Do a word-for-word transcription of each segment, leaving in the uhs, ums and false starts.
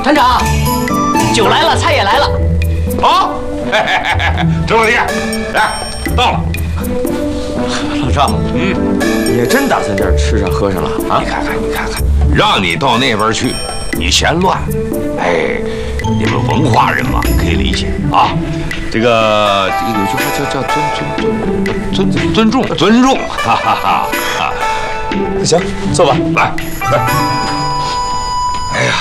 团长，酒来了，菜也来了。 好，周老弟，来到了。 老赵，嗯，你也真打算在这儿吃上喝上了啊？ 你看看，你看看，让你到那边去，你嫌乱。哎，你们文化人嘛，可以理解啊。这个这个有句话叫叫尊尊尊尊重尊重，哈哈哈啊！ 那行，坐吧， 来来。哎呀，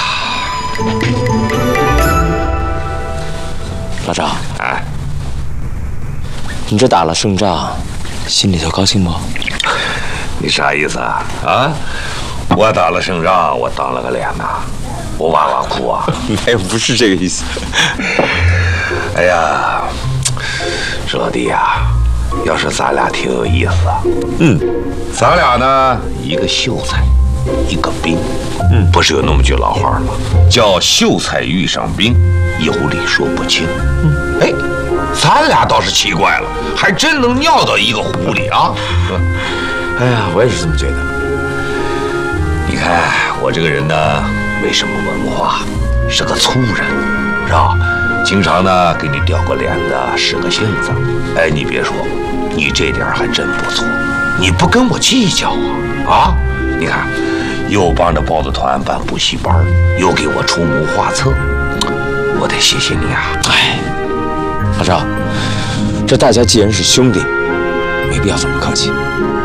老赵， 哎， 你这打了胜仗，心里头高兴不？ 你啥意思啊？啊，我打了胜仗，我当了个脸呐，我哇哇哭啊？ 没有，不是这个意思。 哎呀，这老弟呀，要是咱俩挺有意思。嗯，咱俩呢，一个秀才，一个兵。嗯，不是有那么句老话吗？叫秀才遇上兵，有理说不清。嗯，哎，咱俩倒是奇怪了，还真能尿到一个壶里啊！ 哎呀，我也是这么觉得。 你看我这个人呢，没什么文化，是个粗人，是吧？经常呢给你叼个脸子，使个性子。哎，你别说，你这点还真不错，你不跟我计较啊啊！你看，又帮着包子团办补习班，又给我出谋划策，我得谢谢你啊！ 哎，老赵，这大家既然是兄弟，没必要这么客气。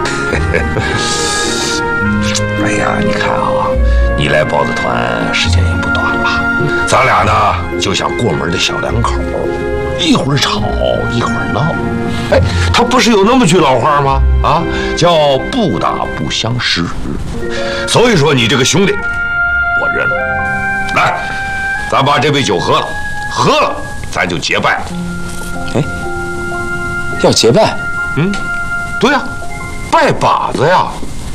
哎呀，你看啊，你来包子团时间也不短了，咱俩呢就像过门的小两口，一会儿吵一会儿闹。哎，他不是有那么句老话吗？啊，叫不打不相识。所以说你这个兄弟，我认了。来，咱把这杯酒喝了，喝了咱就结拜。 哎，要结拜？ 嗯，对呀，拜把子呀。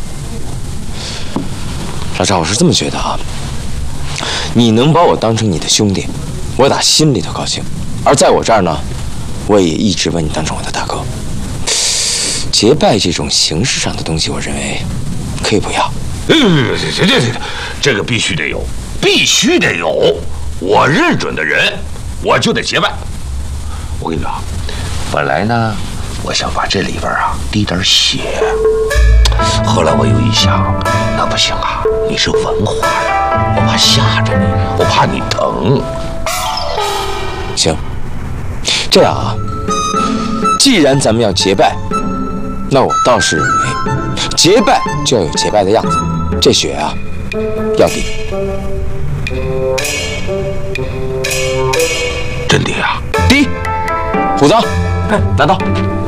老赵，我是这么觉得啊，你能把我当成你的兄弟，我打心里头高兴；而在我这儿呢，我也一直把你当成我的大哥。结拜这种形式上的东西，我认为可以不要。 这这这这这个必须得有，必须得有。我认准的人，我就得结拜。我跟你说，本来呢，我想把这里边啊滴点血，后来我又一想，那不行啊，你是文化人，我怕吓着你，我怕你疼。 行，这样啊，既然咱们要结拜，那我倒是认为，结拜就要有结拜的样子，这血啊要滴。 真滴啊？ 滴，虎子，哎，拿刀。